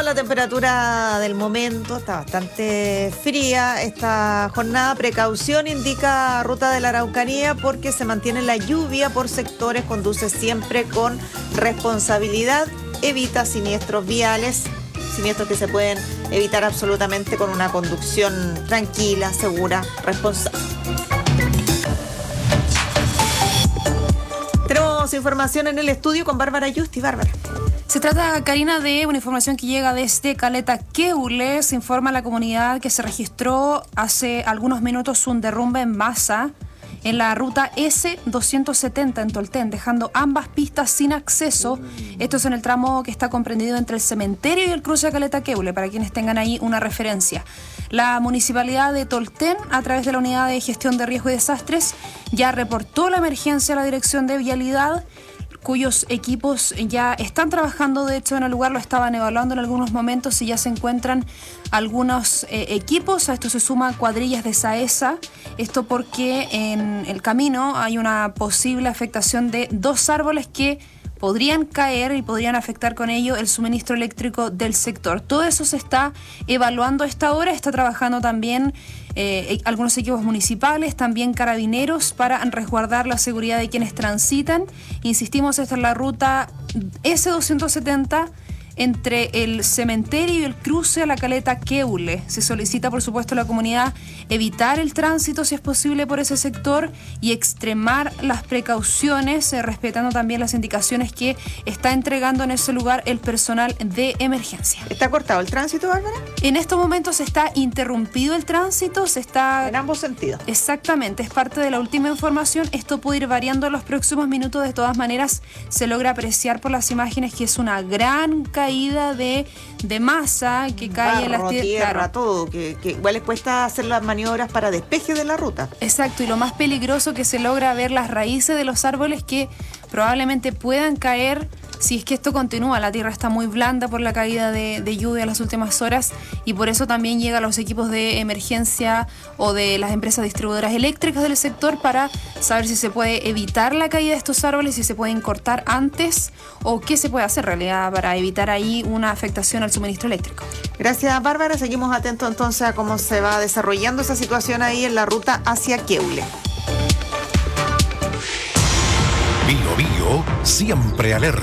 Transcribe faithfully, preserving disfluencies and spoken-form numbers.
la temperatura del momento, está bastante fría esta jornada. Precaución, indica Ruta de la Araucanía, porque se mantiene la lluvia por sectores. Conduce siempre con responsabilidad, evita siniestros viales, siniestros que se pueden evitar absolutamente con una conducción tranquila, segura, responsable. Tenemos información en el estudio con Bárbara Yusti. Bárbara. Se trata, Karina, de una información que llega desde Caleta Queule. Se informa a la comunidad que se registró hace algunos minutos un derrumbe en masa en la ruta ese doscientos setenta en Tolten, dejando ambas pistas sin acceso. Esto es en el tramo que está comprendido entre el cementerio y el cruce de Caleta Queule, para quienes tengan ahí una referencia. La Municipalidad de Tolten, a través de la Unidad de Gestión de Riesgo y Desastres, ya reportó la emergencia a la Dirección de Vialidad, cuyos equipos ya están trabajando, de hecho en el lugar lo estaban evaluando en algunos momentos y ya se encuentran algunos eh, equipos. A esto se suman cuadrillas de SAESA, esto porque en el camino hay una posible afectación de dos árboles que podrían caer y podrían afectar con ello el suministro eléctrico del sector. Todo eso se está evaluando a esta hora. Está trabajando también eh, algunos equipos municipales, también carabineros, para resguardar la seguridad de quienes transitan. Insistimos, esta es la ruta ese doscientos setenta entre el cementerio y el cruce a la Caleta Queule. Se solicita, por supuesto, a la comunidad evitar el tránsito, si es posible, por ese sector y extremar las precauciones, eh, respetando también las indicaciones que está entregando en ese lugar el personal de emergencia. ¿Está cortado el tránsito, Bárbara? En estos momentos está interrumpido el tránsito, se está... En ambos sentidos. Exactamente, es parte de la última información. Esto puede ir variando en los próximos minutos. De todas maneras, se logra apreciar por las imágenes que es una gran caída de, de masa que cae Barro, en las tierras. tierra, Claro. todo, que, que igual les cuesta hacer las maniobras para despeje de la ruta. Exacto, y lo más peligroso, que se logra ver las raíces de los árboles que probablemente puedan caer si es que esto continúa. La tierra está muy blanda por la caída de, de lluvia en las últimas horas, y por eso también llegan los equipos de emergencia o de las empresas distribuidoras eléctricas del sector para saber si se puede evitar la caída de estos árboles, si se pueden cortar antes o qué se puede hacer en realidad para evitar ahí una afectación al suministro eléctrico. Gracias, Bárbara. Seguimos atentos entonces a cómo se va desarrollando esa situación ahí en la ruta hacia Queule. Bio Bio, siempre alerta.